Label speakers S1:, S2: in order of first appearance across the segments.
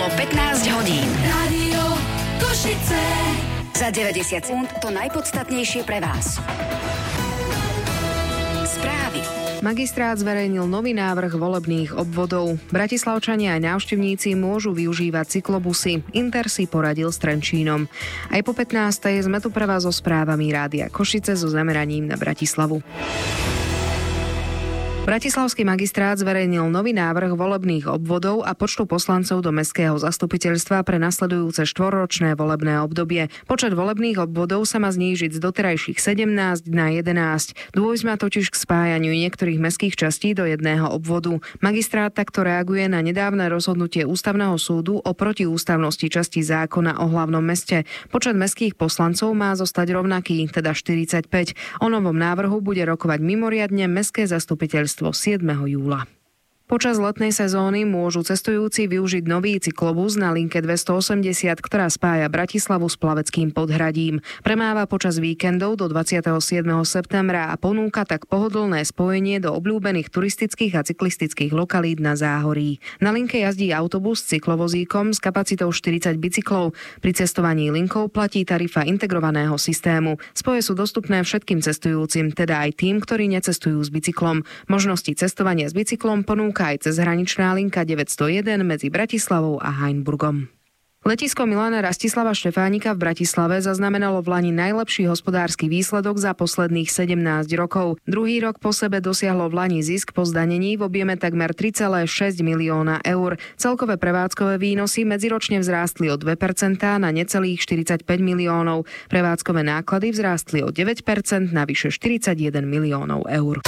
S1: o 15 hodín.
S2: Rádio Košice.
S1: Za 90 sekúnd to najpodstatnejšie pre vás. Správy.
S3: Magistrát zverejnil nový návrh volebných obvodov. Bratislavčania aj návštevníci môžu využívať cyklobusy. Inter si poradil s Trenčínom. Aj po 15. sme tu pre vás so správami Rádia Košice so zameraním na Bratislavu. Bratislavský magistrát zverejnil nový návrh volebných obvodov a počtu poslancov do mestského zastupiteľstva pre nasledujúce 4-ročné volebné obdobie. Počet volebných obvodov sa má znížiť z doterajších 17 na 11. Dôjsť má totiž k spájaniu niektorých mestských častí do jedného obvodu. Magistrát takto reaguje na nedávne rozhodnutie Ústavného súdu o protiústavnosti časti zákona o hlavnom meste. Počet mestských poslancov má zostať rovnaký, teda 45. O novom návrhu bude rokovať mimoriadne mestské zastupiteľstvo 7. júla. Počas letnej sezóny môžu cestujúci využiť nový cyklobus na linke 280, ktorá spája Bratislavu s Plaveckým podhradím. Premáva počas víkendov do 27. septembra a ponúka tak pohodlné spojenie do obľúbených turistických a cyklistických lokalít na Záhorí. Na linke jazdí autobus s cyklovozíkom s kapacitou 40 bicyklov. Pri cestovaní linkou platí tarifa integrovaného systému. Spoje sú dostupné všetkým cestujúcim, teda aj tým, ktorí necestujú s bicyklom. Možnosti cestovania s bicyklom ponúka aj cezhraničná linka 901 medzi Bratislavou a Hainburgom. Letisko Milana Rastislava Štefánika v Bratislave zaznamenalo vlani najlepší hospodársky výsledok za posledných 17 rokov. Druhý rok po sebe dosiahlo vlani zisk po zdanení v objeme takmer 3,6 milióna eur. Celkové prevádzkové výnosy medziročne vzrástli o 2% na necelých 45 miliónov. Prevádzkové náklady vzrástli o 9% na vyše 41 miliónov eur.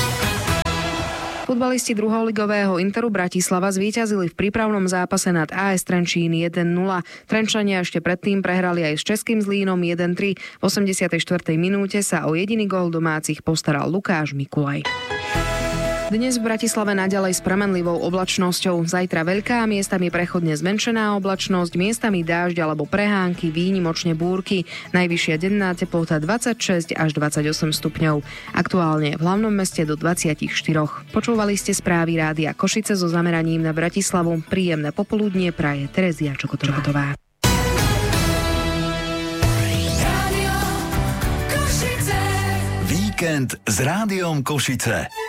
S3: Futbalisti druholigového Interu Bratislava zvíťazili v prípravnom zápase nad AS Trenčín 1-0. Trenčania ešte predtým prehrali aj s českým Zlínom 1-3. V 84. minúte sa o jediný gól domácich postaral Lukáš Mikulaj. Dnes v Bratislave naďalej s premenlivou oblačnosťou. Zajtra veľká, miestami prechodne zmenšená oblačnosť, miestami dážď alebo prehánky, výnimočne búrky. Najvyššia denná teplota 26 až 28 stupňov. Aktuálne v hlavnom meste do 24. Počúvali ste správy Rádia Košice so zameraním na Bratislavu. Príjemné popoludnie praje Terezia Čokotová.
S4: Víkend s Rádiom Košice.